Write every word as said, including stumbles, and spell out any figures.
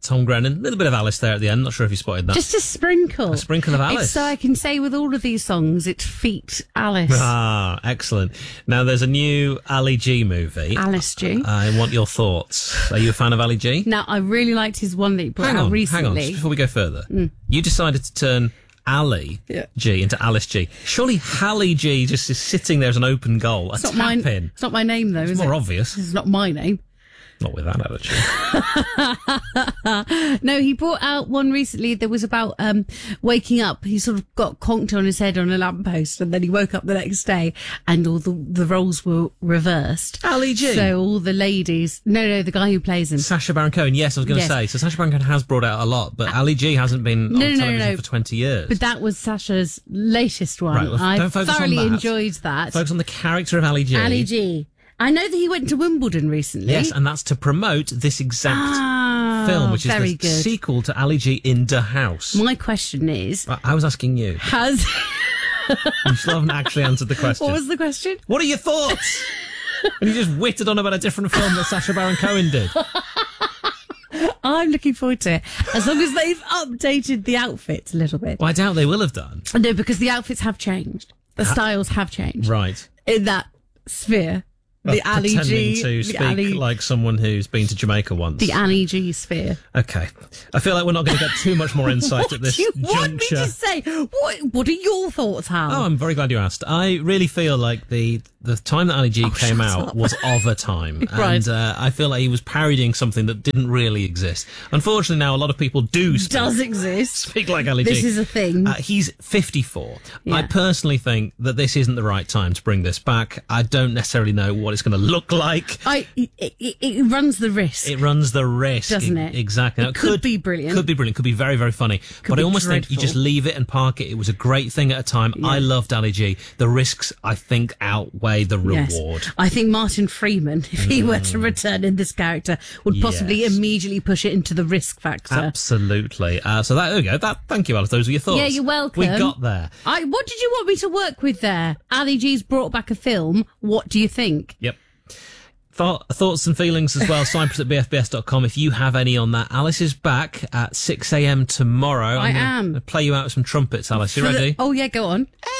Tom Grennan. A little bit of Alice there at the end. Not sure if you spotted that. Just a sprinkle. A sprinkle of Alice. It's so I can say with all of these songs, it feet Alice. Ah, excellent. Now, there's a new Ali G movie. Alice G. I want your thoughts. Are you a fan of Ali G? Now, I really liked his one that he brought hang out on, recently. Hang on, just before we go further. Mm. You decided to turn Ali yeah. G into Alice G. Surely Hallie G just is sitting there as an open goal. It's a not mine. tap-in. It's not my name, though, it's is more it? obvious. It's not my name. Not with that attitude. No, he brought out one recently that was about um, waking up. He sort of got conked on his head on a lamppost, and then he woke up the next day, and all the the roles were reversed. Ali G. So all the ladies, no, no, the guy who plays him, Sacha Baron Cohen. Yes, I was going to yes. say. So Sacha Baron Cohen has brought out a lot, but Ali G hasn't been no, on no, television no, no. for twenty years. But that was Sacha's latest one. Right, well, I don't focus on thoroughly that. enjoyed that. Focus on the character of Ali G. Ali G. I know that he went to Wimbledon recently. Yes, and that's to promote this exact ah, film, which is very the good. sequel to Ali G in the House. My question is... I, I was asking you. Has... You still haven't actually answered the question. What was the question? What are your thoughts? And you just whittled on about a different film that Sacha Baron Cohen did. I'm looking forward to it. As long as they've updated the outfits a little bit. Well, I doubt they will have done. No, because the outfits have changed. The styles have changed. Right. In that sphere. The Well, Ali pretending G. to the speak Ali, like someone who's been to Jamaica once. the Ali G sphere. Okay. I feel like we're not going to get too much more insight at this What do you juncture. want me to say? What, what are your thoughts, Hal? Oh, I'm very glad you asked. I really feel like the the time that Ali G Oh, came shut out up. was of a time. Right. And uh, I feel like he was parodying something that didn't really exist. Unfortunately, now a lot of people do speak, Does exist. speak like Ali G. This is a thing. Uh, he's fifty-four. Yeah. I personally think that this isn't the right time to bring this back. I don't necessarily know what it's going to look like. I, it, it, it runs the risk. It runs the risk. Doesn't E- it? Exactly. Now, It could be brilliant. Could be brilliant. Could be very, very funny. but be I almost think you dreadful. just leave it and park it. It was a great thing at a time. Yeah. I loved Ali G. The risks, I think, outweigh the Yes. reward. I think Martin Freeman, if he were to return in this character, would possibly Yes. immediately push it into the risk factor. Absolutely. Uh, so that, there we go. That, thank you, Alice. Those were your thoughts. Yeah, you're welcome. We got there. I, what did you want me to work with there? Ali G's brought back a film. What do you think? Yep. Thought, thoughts and feelings as well. Cyprus at b f b s dot com if you have any on that. Alice is back at six a.m. tomorrow. I I'm am. gonna play you out with some trumpets, Alice. You For the- ready? oh, yeah, go on.